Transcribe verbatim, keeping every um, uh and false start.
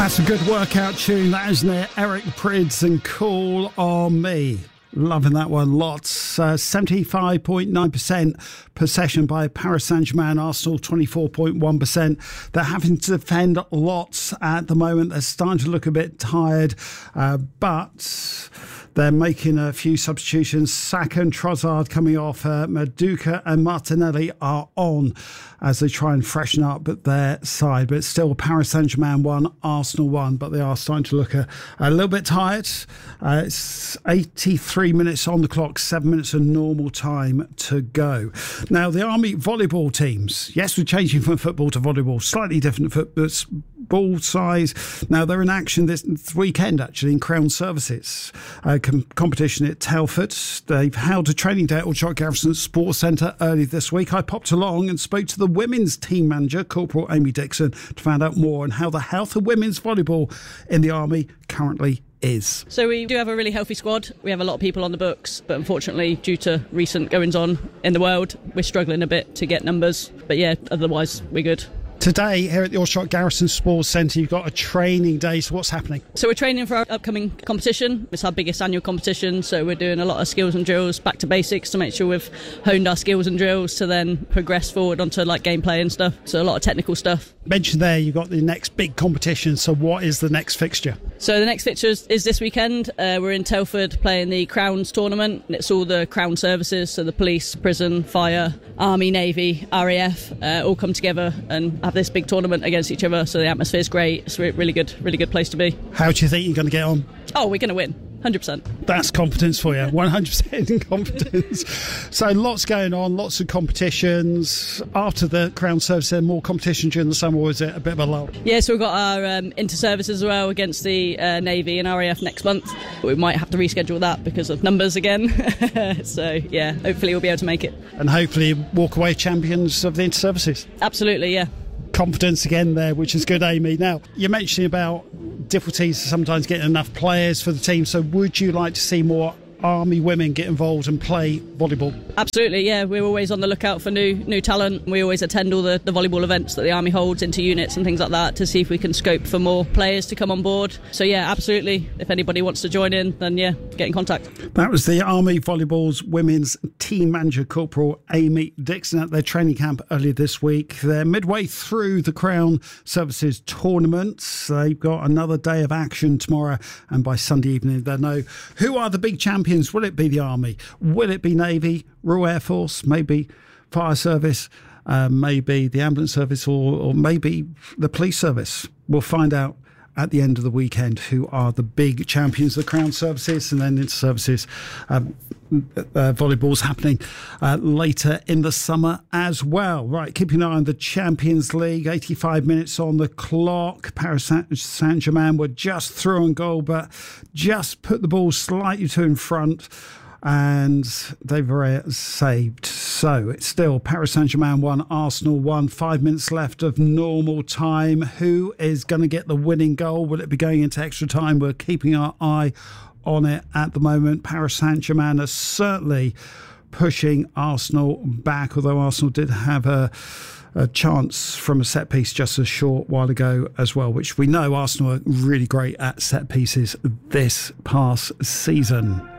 That's a good workout tune, that, isn't it? Eric Prydz and Call on Me. Loving that one lots. Uh, seventy-five point nine percent possession by Paris Saint-Germain. Arsenal twenty-four point one percent. They're having to defend lots at the moment. They're starting to look a bit tired, uh, but they're making a few substitutions. Saka and Trossard coming off. Uh, Maduka and Martinelli are on as they try and freshen up their side. But it's still Paris Saint-Germain one, Arsenal one. But they are starting to look a, a little bit tired. Uh, it's eighty-three minutes on the clock, seven minutes of normal time to go. Now, the Army volleyball teams. Yes, we're changing from football to volleyball. Slightly different football size. Now, they're in action this weekend, actually, in Crown Services. Uh, com- competition at Telford. They've held a training day at Aldershot Garrison Sports Centre early this week. I popped along and spoke to the women's team manager, Corporal Amy Dixon, to find out more on how the health of women's volleyball in the Army currently is. So we do have a really healthy squad. We have a lot of people on the books, but unfortunately, due to recent goings on in the world, we're struggling a bit to get numbers. But yeah, otherwise, we're good. Today, here at the Aldershot Garrison Sports Centre, you've got a training day. So what's happening? So we're training for our upcoming competition. It's our biggest annual competition, so we're doing a lot of skills and drills, back to basics, to make sure we've honed our skills and drills to then progress forward onto like gameplay and stuff. So a lot of technical stuff. Mentioned there, you've got the next big competition. So what is the next fixture? So the next fixture is, is this weekend. Uh, we're in Telford playing the Crowns tournament. And it's all the Crown services, so the police, prison, fire, Army, Navy, R A F, uh, all come together and have this big tournament against each other. So the atmosphere is great. It's a really good, really good place to be. How do you think you're going to get on? Oh, we're going to win. one hundred percent. That's confidence for you. one hundred percent confidence. So lots going on, lots of competitions. After the Crown Service, there more competition during the summer, or is it a bit of a lull? Yeah, so we've got our um, inter-services as well against the uh, Navy and R A F next month. But we might have to reschedule that because of numbers again. So yeah, hopefully we'll be able to make it. And hopefully walk away champions of the inter-services. Absolutely, yeah. Confidence again there, which is good, Amy. Now, you're mentioning about difficulties sometimes getting enough players for the team, so would you like to see more Army women get involved and play volleyball? Absolutely, yeah. We're always on the lookout for new new talent. We always attend all the, the volleyball events that the Army holds, into units and things like that, to see if we can scope for more players to come on board. So yeah, absolutely. If anybody wants to join in, then yeah, get in contact. That was the Army Volleyball's women's team manager, Corporal Amy Dixon, at their training camp earlier this week. They're midway through the Crown Services tournament. They've got another day of action tomorrow, and by Sunday evening they'll know who are the big champions. Will it be the Army? Will it be Navy, Royal Air Force, maybe Fire Service, uh, maybe the Ambulance Service, or, or maybe the Police Service? We'll find out at the end of the weekend who are the big champions of the Crown Services, and then into services. Um, uh, volleyball's happening uh, later in the summer as well. Right, keeping an eye on the Champions League. eighty-five minutes on the clock. Paris Saint-Germain were just through on goal, but just put the ball slightly too in front, and they were saved. So it's still Paris Saint-Germain one, Arsenal one. Five minutes left of normal time. Who is going to get the winning goal? Will it be going into extra time? We're keeping our eye on it at the moment. Paris Saint-Germain are certainly pushing Arsenal back, although Arsenal did have a, a chance from a set piece just a short while ago as well, which we know Arsenal are really great at set pieces this past season.